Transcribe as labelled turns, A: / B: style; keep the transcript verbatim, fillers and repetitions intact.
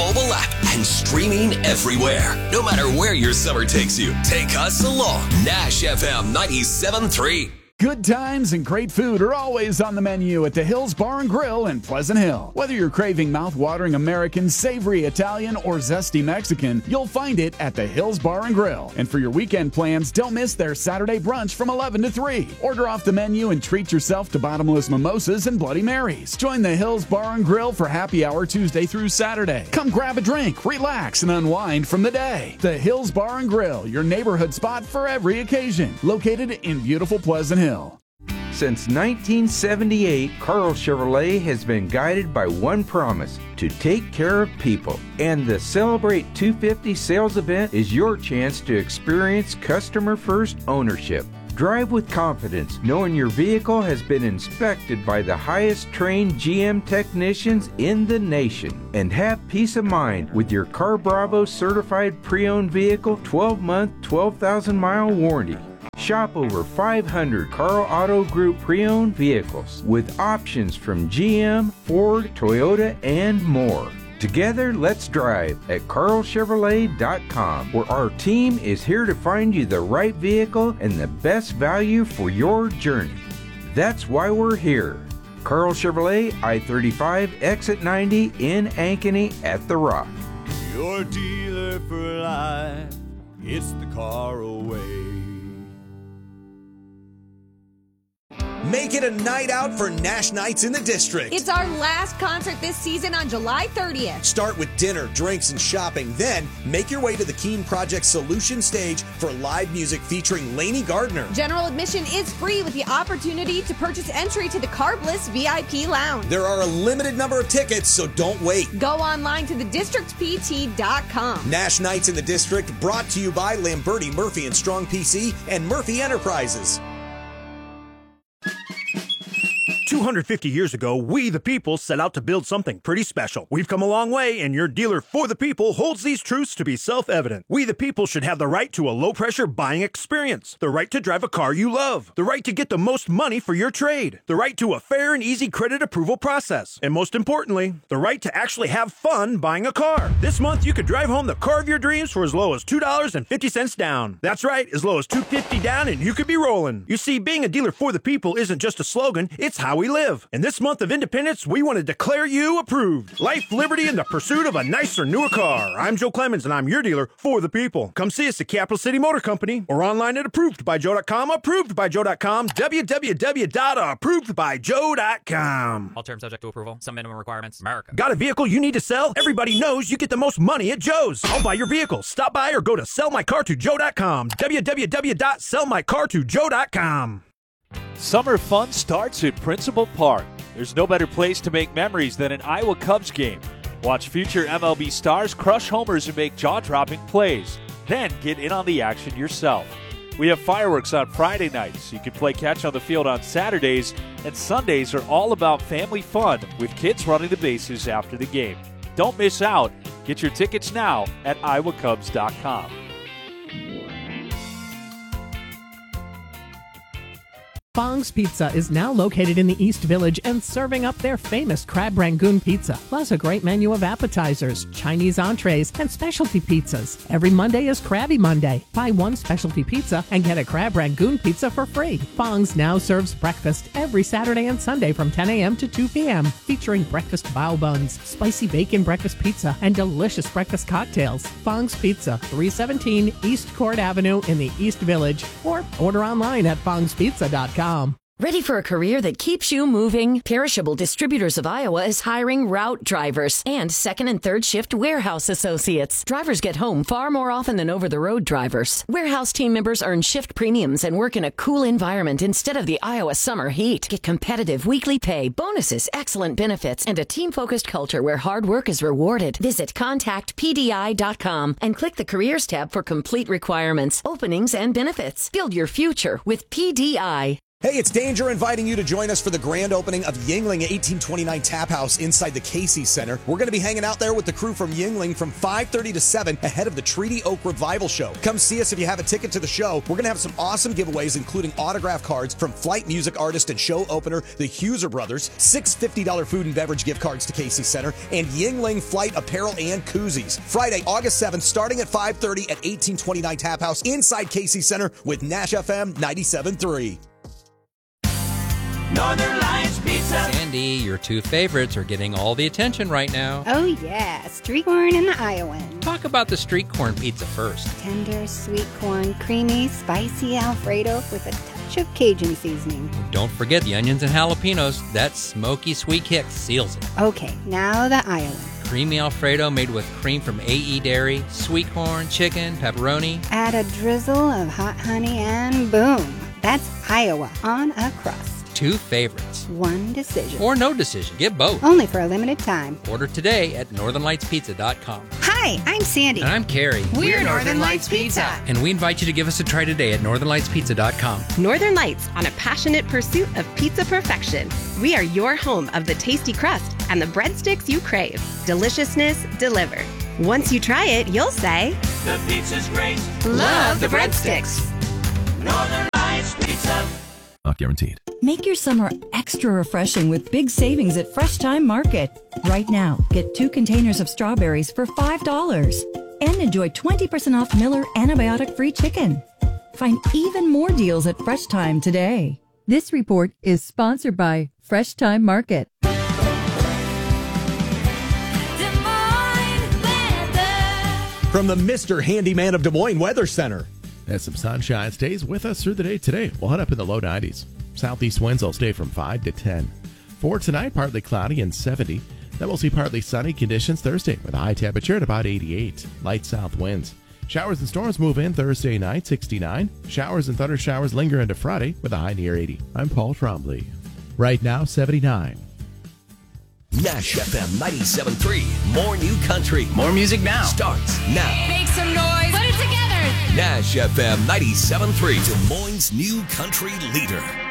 A: mobile app and streaming everywhere. No matter where your summer takes you, take us along. Nash F M ninety-seven point three.
B: Good times and great food are always on the menu at the Hills Bar and Grill in Pleasant Hill. Whether you're craving mouth-watering American, savory Italian, or zesty Mexican, you'll find it at the Hills Bar and Grill. And for your weekend plans, don't miss their Saturday brunch from eleven to three. Order off the menu and treat yourself to bottomless mimosas and Bloody Marys. Join the Hills Bar and Grill for happy hour Tuesday through Saturday. Come grab a drink, relax, and unwind from the day. The Hills Bar and Grill, your neighborhood spot for every occasion. Located in beautiful Pleasant Hill.
C: Since nineteen seventy-eight, Carl Chevrolet has been guided by one promise: to take care of people. And the Celebrate two fifty sales event is your chance to experience customer-first ownership. Drive with confidence, knowing your vehicle has been inspected by the highest trained G M technicians in the nation. And have peace of mind with your Car Bravo certified pre-owned vehicle twelve month, twelve thousand mile warranty. Shop over five hundred Carl Auto Group pre-owned vehicles with options from G M, Ford, Toyota, and more. Together, let's drive at carl chevrolet dot com, where our team is here to find you the right vehicle and the best value for your journey. That's why we're here. Carl Chevrolet, I thirty-five, exit ninety in Ankeny at The Rock.
D: Your dealer for life, it's the car away.
E: Make it a night out for Nash Nights in the District.
F: It's our last concert this season on July thirtieth.
E: Start with dinner, drinks, and shopping. Then make your way to the Keen Project Solution Stage for live music featuring Lainey Gardner.
F: General admission is free with the opportunity to purchase entry to the Car Bliss V I P Lounge.
E: There are a limited number of tickets, so don't wait.
F: Go online to the district p t dot com.
E: Nash Nights in the District, brought to you by Lamberti, Murphy and Strong P C and Murphy Enterprises.
G: two hundred fifty years ago, we the people set out to build something pretty special. We've come a long way, and your dealer for the people holds these truths to be self-evident. We the people should have the right to a low-pressure buying experience, the right to drive a car you love, the right to get the most money for your trade, the right to a fair and easy credit approval process, and most importantly, the right to actually have fun buying a car. This month, you could drive home the car of your dreams for as low as two dollars and fifty cents down. That's right, as low as two dollars and fifty cents down, and you could be rolling. You see, being a dealer for the people isn't just a slogan, it's how we live. And this month of independence, we want to declare you approved. Life, liberty, and the pursuit of a nicer, newer car. I'm Joe Clemens, and I'm your dealer for the people. Come see us at Capital City Motor Company or online at approved by joe dot com, approved by joe dot com, w w w dot approved by joe dot com.
H: All terms subject to approval. Some minimum requirements. America.
G: Got a vehicle you need to sell? Everybody knows you get the most money at Joe's. I'll buy your vehicle. Stop by or go to sell my car to joe dot com, w w w dot sell my car to joe dot com.
I: Summer fun starts at Principal Park. There's no better place to make memories than an Iowa Cubs game. Watch future M L B stars crush homers and make jaw-dropping plays. Then get in on the action yourself. We have fireworks on Friday nights. You can play catch on the field on Saturdays, and Sundays are all about family fun with kids running the bases after the game. Don't miss out. Get your tickets now at iowa cubs dot com.
J: Fong's Pizza is now located in the East Village and serving up their famous Crab Rangoon pizza, plus a great menu of appetizers, Chinese entrees, and specialty pizzas. Every Monday is Krabby Monday. Buy one specialty pizza and get a Crab Rangoon pizza for free. Fong's now serves breakfast every Saturday and Sunday from ten a m to two p m, featuring breakfast bao buns, spicy bacon breakfast pizza, and delicious breakfast cocktails. Fong's Pizza, three seventeen East Court Avenue in the East Village, or order online at fongs pizza dot com.
K: Ready for a career that keeps you moving? Perishable Distributors of Iowa is hiring route drivers and second and third shift warehouse associates. Drivers get home far more often than over-the-road drivers. Warehouse team members earn shift premiums and work in a cool environment instead of the Iowa summer heat. Get competitive weekly pay, bonuses, excellent benefits, and a team-focused culture where hard work is rewarded. Visit contact p d i dot com and click the Careers tab for complete requirements, openings, and benefits. Build your future with P D I.
E: Hey, it's Danger inviting you to join us for the grand opening of Yuengling eighteen twenty-nine Tap House inside the Casey Center. We're going to be hanging out there with the crew from Yuengling from five thirty to seven ahead of the Treaty Oak Revival Show. Come see us if you have a ticket to the show. We're going to have some awesome giveaways, including autograph cards from flight music artist and show opener, the Huser Brothers, six fifty dollars food and beverage gift cards to Casey Center, and Yuengling flight apparel and koozies. Friday, August seventh, starting at five thirty at eighteen twenty-nine Tap House inside Casey Center with Nash F M ninety-seven point three.
L: Northern Lights Pizza.
H: Sandy, your two favorites are getting all the attention right now.
M: Oh yeah, street corn and the Iowan.
H: Talk about the street corn pizza first.
M: Tender, sweet corn, creamy, spicy Alfredo with a touch of Cajun seasoning.
H: Don't forget the onions and jalapenos. That smoky sweet kick seals it.
M: Okay, now the Iowan.
H: Creamy Alfredo made with cream from A E Dairy, sweet corn, chicken, pepperoni.
M: Add a drizzle of hot honey and boom. That's Iowa on a crust.
H: Two favorites.
M: One decision.
H: Or no decision. Get both.
M: Only for a limited time.
H: Order today at northern lights pizza dot com.
M: Hi, I'm Sandy.
H: And I'm Carrie.
M: We're, We're Northern Lights Pizza.
H: And we invite you to give us a try today at northern lights pizza dot com.
N: Northern Lights, on a passionate pursuit of pizza perfection. We are your home of the tasty crust and the breadsticks you crave. Deliciousness delivered. Once you try it, you'll say,
L: the pizza's great.
N: Love the breadsticks.
L: Northern Lights Pizza.
O: Not guaranteed.
P: Make your summer extra refreshing with big savings at Fresh Time Market. Right now, get two containers of strawberries for five dollars and enjoy twenty percent off Miller antibiotic-free chicken. Find even more deals at Fresh Time today.
Q: This report is sponsored by Fresh Time Market.
E: From the Mister Handyman of Des Moines Weather Center.
R: As some sunshine stays with us through the day today, we'll head up in the low nineties. Southeast winds will stay from five to ten. For tonight, partly cloudy and seventy. Then we'll see partly sunny conditions Thursday with a high temperature at about eighty-eight. Light south winds. Showers and storms move in Thursday night, sixty-nine. Showers and thunder showers linger into Friday with a high near eighty. I'm Paul Trombley. Right now, seventy-nine.
A: Nash F M ninety-seven point three. More new country.
S: More music now.
A: Starts now.
T: Make some noise. Put it together.
A: Nash F M ninety-seven point three. Des Moines' new country leader.